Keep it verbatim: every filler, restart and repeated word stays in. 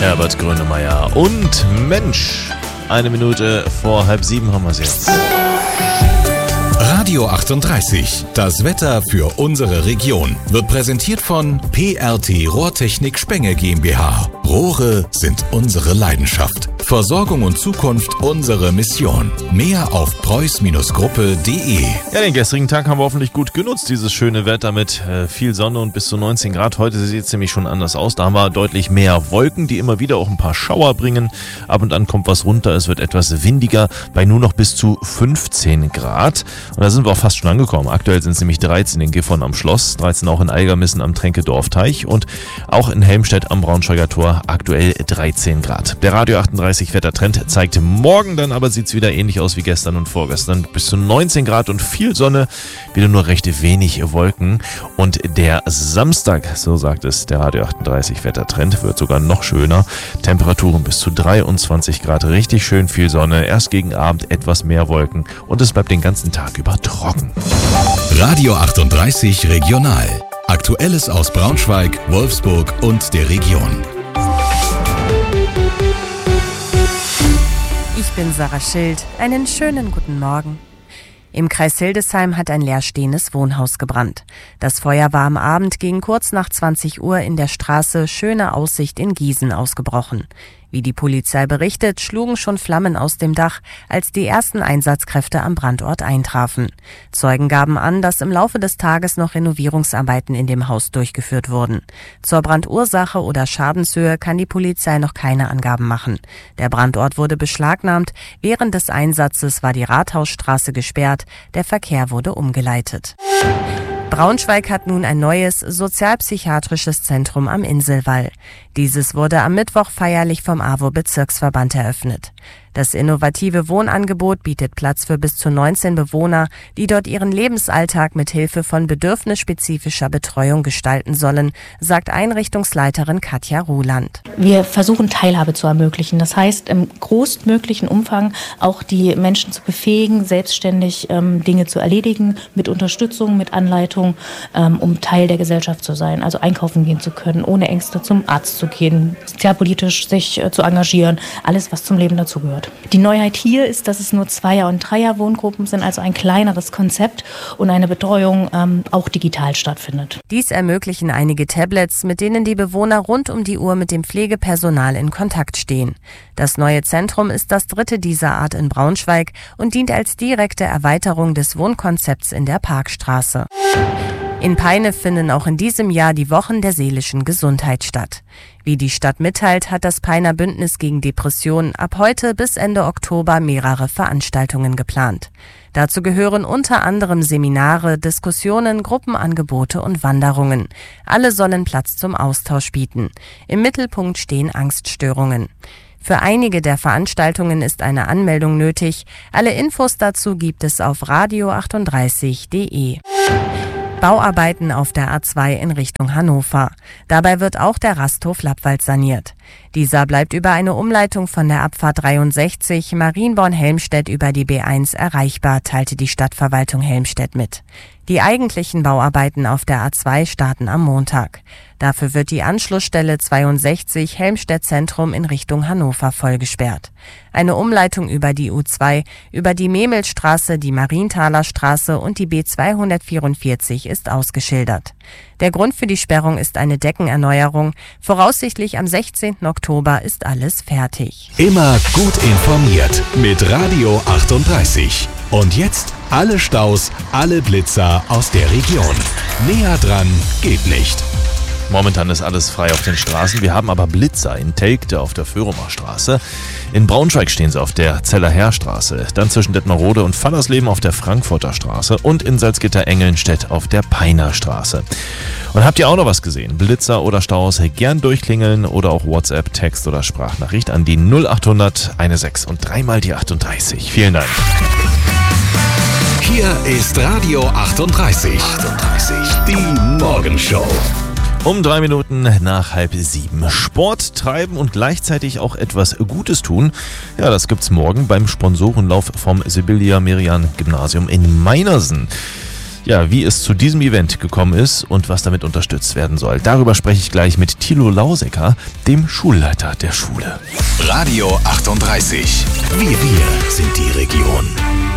Herbert Grönemeyer und Mensch. Eine Minute vor halb sieben haben wir es jetzt. Radio achtunddreißig, das Wetter für unsere Region, wird präsentiert von P R T Rohrtechnik Spenge GmbH. Rohre sind unsere Leidenschaft. Versorgung und Zukunft unsere Mission. Mehr auf preuß Gruppe punkt de. Ja, den gestrigen Tag haben wir hoffentlich gut genutzt, dieses schöne Wetter mit äh, viel Sonne und bis zu neunzehn Grad. Heute sieht es nämlich schon anders aus. Da haben wir deutlich mehr Wolken, die immer wieder auch ein paar Schauer bringen. Ab und an kommt was runter, es wird etwas windiger, bei nur noch bis zu fünfzehn Grad. Und da sind wir auch fast schon angekommen. Aktuell sind es nämlich dreizehn in Gifhorn am Schloss, dreizehn auch in Eigermissen am Tränkedorfteich und auch in Helmstedt am Braunschweiger Tor aktuell dreizehn Grad. Der Radio achtunddreißig Wettertrend zeigt morgen dann aber sieht es wieder ähnlich aus wie gestern und vorgestern. Bis zu neunzehn Grad und viel Sonne, wieder nur recht wenig Wolken. Und der Samstag, so sagt es der Radio achtunddreißig Wettertrend, wird sogar noch schöner. Temperaturen bis zu dreiundzwanzig Grad, richtig schön viel Sonne. Erst gegen Abend etwas mehr Wolken und es bleibt den ganzen Tag über trocken. Radio achtunddreißig Regional. Aktuelles aus Braunschweig, Wolfsburg und der Region. Ich bin Sarah Schild. Einen schönen guten Morgen. Im Kreis Hildesheim hat ein leerstehendes Wohnhaus gebrannt. Das Feuer war am Abend gegen kurz nach zwanzig Uhr in der Straße Schöne Aussicht in Gießen ausgebrochen. Wie die Polizei berichtet, schlugen schon Flammen aus dem Dach, als die ersten Einsatzkräfte am Brandort eintrafen. Zeugen gaben an, dass im Laufe des Tages noch Renovierungsarbeiten in dem Haus durchgeführt wurden. Zur Brandursache oder Schadenshöhe kann die Polizei noch keine Angaben machen. Der Brandort wurde beschlagnahmt. Während des Einsatzes war die Rathausstraße gesperrt. Der Verkehr wurde umgeleitet. Braunschweig hat nun ein neues sozialpsychiatrisches Zentrum am Inselwall. Dieses wurde am Mittwoch feierlich vom A W O-Bezirksverband eröffnet. Das innovative Wohnangebot bietet Platz für bis zu neunzehn Bewohner, die dort ihren Lebensalltag mit Hilfe von bedürfnisspezifischer Betreuung gestalten sollen, sagt Einrichtungsleiterin Katja Ruhland. Wir versuchen Teilhabe zu ermöglichen. Das heißt, im größtmöglichen Umfang auch die Menschen zu befähigen, selbstständig ähm, Dinge zu erledigen, mit Unterstützung, mit Anleitung, ähm, um Teil der Gesellschaft zu sein. Also einkaufen gehen zu können, ohne Ängste zum Arzt zu gehen, sozialpolitisch sich äh, zu engagieren, alles, was zum Leben dazugehört. Die Neuheit hier ist, dass es nur Zweier- und Dreier-Wohngruppen sind, also ein kleineres Konzept und eine Betreuung ähm, auch digital stattfindet. Dies ermöglichen einige Tablets, mit denen die Bewohner rund um die Uhr mit dem Pflegepersonal in Kontakt stehen. Das neue Zentrum ist das dritte dieser Art in Braunschweig und dient als direkte Erweiterung des Wohnkonzepts in der Parkstraße. In Peine finden auch in diesem Jahr die Wochen der seelischen Gesundheit statt. Wie die Stadt mitteilt, hat das Peiner Bündnis gegen Depressionen ab heute bis Ende Oktober mehrere Veranstaltungen geplant. Dazu gehören unter anderem Seminare, Diskussionen, Gruppenangebote und Wanderungen. Alle sollen Platz zum Austausch bieten. Im Mittelpunkt stehen Angststörungen. Für einige der Veranstaltungen ist eine Anmeldung nötig. Alle Infos dazu gibt es auf radio achtunddreißig punkt de. Bauarbeiten auf der A zwei in Richtung Hannover. Dabei wird auch der Rasthof Lappwald saniert. Dieser bleibt über eine Umleitung von der Abfahrt dreiundsechzig Marienborn-Helmstedt über die B eins erreichbar, teilte die Stadtverwaltung Helmstedt mit. Die eigentlichen Bauarbeiten auf der A zwei starten am Montag. Dafür wird die Anschlussstelle zweiundsechzig Helmstedt Zentrum in Richtung Hannover vollgesperrt. Eine Umleitung über die U zwei, über die Memelstraße, die Marienthaler Straße und die B zweihundertvierundvierzig ist ausgeschildert. Der Grund für die Sperrung ist eine Deckenerneuerung. Voraussichtlich am sechzehnten Oktober ist alles fertig. Immer gut informiert mit Radio achtunddreißig. Und jetzt alle Staus, alle Blitzer aus der Region. Näher dran geht nicht. Momentan ist alles frei auf den Straßen. Wir haben aber Blitzer in Telgte auf der Föhrumer Straße. In Braunschweig stehen sie auf der Zeller-Heer-Straße. Dann zwischen Detmerode und Fallersleben auf der Frankfurter Straße. Und in Salzgitter-Engelnstedt auf der Peiner Straße. Und habt ihr auch noch was gesehen? Blitzer oder Staus? Gern durchklingeln oder auch WhatsApp, Text oder Sprachnachricht an die null achthundert sechzehn und dreimal die achtunddreißig. Vielen Dank. Hier ist Radio achtunddreißig. achtunddreißig. Die Morgenshow. Um drei Minuten nach halb sieben. Sport treiben und gleichzeitig auch etwas Gutes tun. Ja, das gibt's morgen beim Sponsorenlauf vom Sibylla Merian Gymnasium in Meinersen. Ja, wie es zu diesem Event gekommen ist und was damit unterstützt werden soll, darüber spreche ich gleich mit Thilo Lausecker, dem Schulleiter der Schule. Radio achtunddreißig. Wir, wir.